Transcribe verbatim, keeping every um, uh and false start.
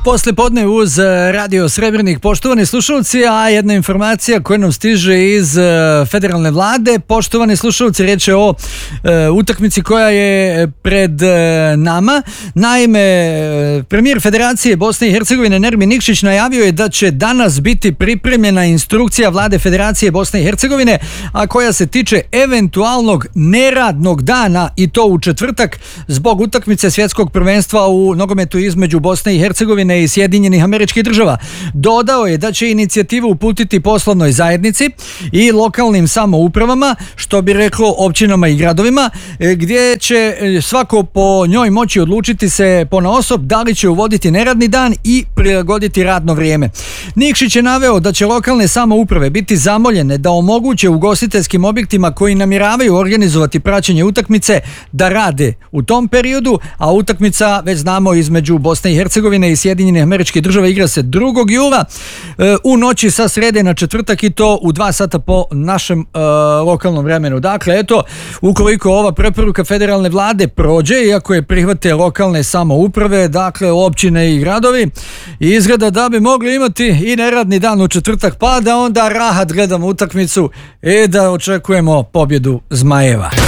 Posle podne uz Radio Srebrnik, poštovani slušalci, a jedna informacija koja nam stiže iz federalne vlade. Poštovani slušalci, reč je o e, utakmici koja je pred e, nama. Naime, premijer Federacije Bosne i Hercegovine Nermin Nikšić najavio je da će danas biti pripremljena instrukcija vlade Federacije Bosne i Hercegovine, a koja se tiče eventualnog neradnog dana, i to u četvrtak, zbog utakmice svjetskog prvenstva u nogometu između Bosne i Hercegovine i Sjedinjenih Američkih Država. Dodao je da će inicijativu uputiti poslovnoj zajednici i lokalnim samoupravama, što bi reklo općinama i gradovima, gdje će svako po njoj moći odlučiti se ponaosob da li će uvoditi neradni dan i prilagoditi radno vrijeme. Nikšić je naveo da će lokalne samouprave biti zamoljene da omoguće ugostiteljskim objektima koji namjeravaju organizovati praćenje utakmice da rade u tom periodu, a utakmica, već znamo, između Bosne i Hercegovine i Sjedinjenih Američkih Država igra se drugog jula e, u noći sa srede na četvrtak, i to u dva sata po našem e, lokalnom vremenu. Dakle, eto, ukoliko ova preporuka federalne vlade prođe, iako je prihvate lokalne samouprave, dakle općine i gradovi, izgleda da bi mogli imati i neradni dan u četvrtak, pa da onda rahat gledamo utakmicu i da očekujemo pobjedu Zmajeva.